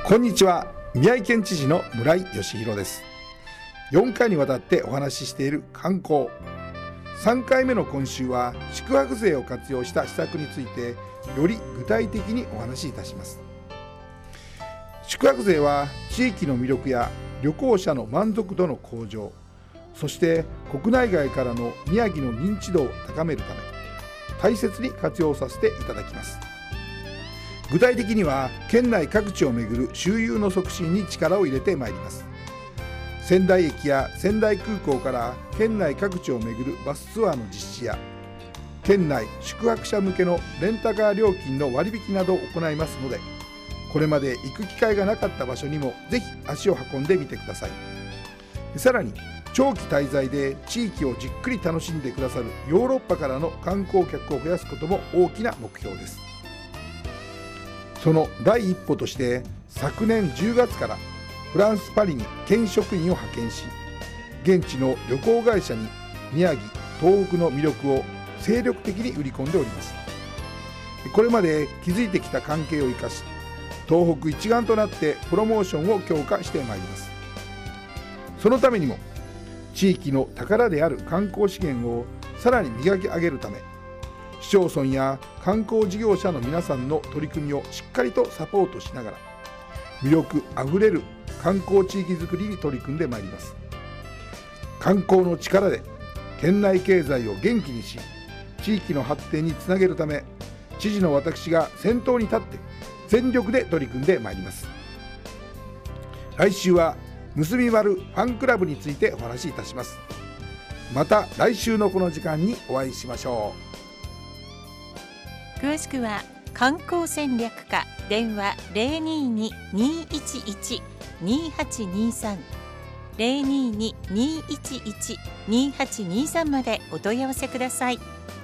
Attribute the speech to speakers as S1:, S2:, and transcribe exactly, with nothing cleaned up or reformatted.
S1: こんにちは。宮城県知事の村井義弘です。よんかいにわたってお話ししている観光、さんかいめの今週は宿泊税を活用した施策についてより具体的にお話しいたします。宿泊税は地域の魅力や旅行者の満足度の向上、そして国内外からの宮城の認知度を高めるため大切に活用させていただきます。具体的には県内各地を巡る周遊の促進に力を入れてまいります。仙台駅や仙台空港から県内各地を巡るバスツアーの実施や県内宿泊者向けのレンタカー料金の割引などを行いますので、これまで行く機会がなかった場所にもぜひ足を運んでみてください。さらに長期滞在で地域をじっくり楽しんでくださるヨーロッパからの観光客を増やすことも大きな目標です。その第一歩として昨年じゅうがつからフランス・パリに県職員を派遣し、現地の旅行会社に宮城・東北の魅力を精力的に売り込んでおります。これまで築いてきた関係を生かし、東北一丸となってプロモーションを強化してまいります。そのためにも地域の宝である観光資源をさらに磨き上げるため、市町村や観光事業者の皆さんの取り組みをしっかりとサポートしながら、魅力あふれる観光地域づくりに取り組んでまいります。観光の力で県内経済を元気にし、地域の発展につなげるため、知事の私が先頭に立って全力で取り組んでまいります。来週は結び丸ファンクラブについてお話しいたします。また来週のこの時間にお会いしましょう。
S2: 詳しくは観光戦略課電話 ゼロにーにーにーいちいちにーはちにーさん ゼロにーにーにーいちいちにーはちにーさんまでお問い合わせください。